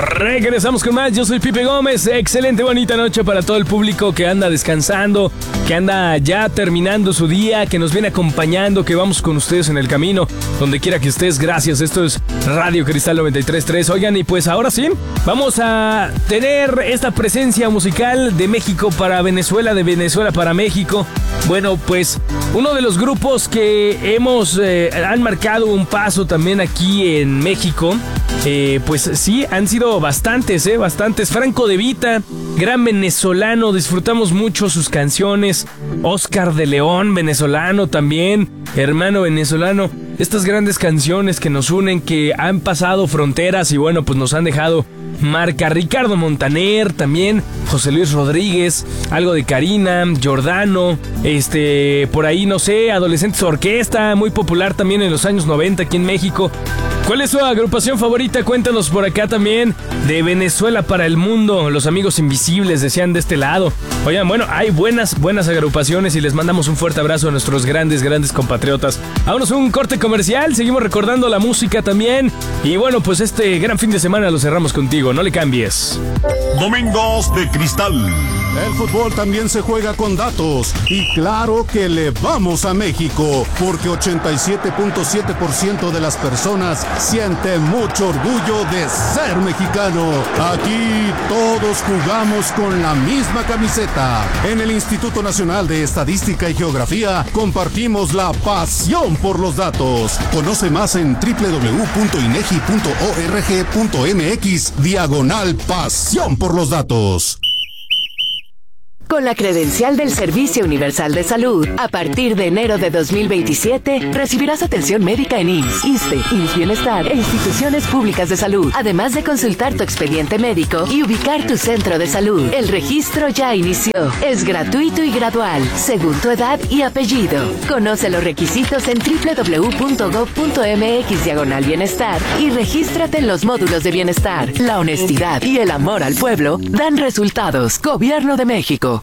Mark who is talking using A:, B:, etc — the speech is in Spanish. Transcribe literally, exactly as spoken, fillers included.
A: Regresamos con más, yo soy Pipe Gómez. Excelente, bonita noche para todo el público que anda descansando, que anda ya terminando su día, que nos viene acompañando, que vamos con ustedes en el camino, donde quiera que estés. Gracias, esto es Radio Cristal noventa y tres punto tres. Oigan, y pues ahora sí, vamos a tener esta presencia musical de México para Venezuela, de Venezuela para México. Bueno, pues uno de los grupos que hemos, eh, han marcado un paso también aquí en México, eh, pues sí, han sido bastantes, eh, bastantes. Franco De Vita, gran venezolano, disfrutamos mucho sus canciones. Oscar de León, venezolano también, hermano venezolano. Estas grandes canciones que nos unen, que han pasado fronteras y bueno, pues nos han dejado marca. Ricardo Montaner también, José Luis Rodríguez, algo de Karina, Giordano, este, por ahí no sé, Adolescentes Orquesta, muy popular también en los años noventa aquí en México. ¿Cuál es su agrupación favorita? Cuéntanos por acá también. De Venezuela para el mundo, Los Amigos Invisibles, decían de este lado. Oigan, bueno, hay buenas, buenas agrupaciones y les mandamos un fuerte abrazo a nuestros grandes, grandes compatriotas. Vámonos a un corte comercial, seguimos recordando la música también. Y bueno, pues este gran fin de semana lo cerramos contigo, no le cambies.
B: Domingos de Cristal.
C: El fútbol también se juega con datos. Y claro que le vamos a México, porque ochenta y siete punto siete por ciento de las personas siente mucho orgullo de ser mexicano. Aquí todos jugamos con la misma camiseta. En el Instituto Nacional de Estadística y Geografía compartimos la pasión por los datos. Conoce más en doble u doble u doble u punto inegi punto org punto mx diagonal pasión por los datos.
D: Con la credencial del Servicio Universal de Salud, a partir de enero de dos mil veintisiete, recibirás atención médica en I M S S, ISSSTE, I M S S Bienestar e instituciones públicas de salud, además de consultar tu expediente médico y ubicar tu centro de salud. El registro ya inició. Es gratuito y gradual, según tu edad y apellido. Conoce los requisitos en doble u doble u doble u punto gob punto mx diagonal bienestar y regístrate en los módulos de bienestar. La honestidad y el amor al pueblo dan resultados. Gobierno de México.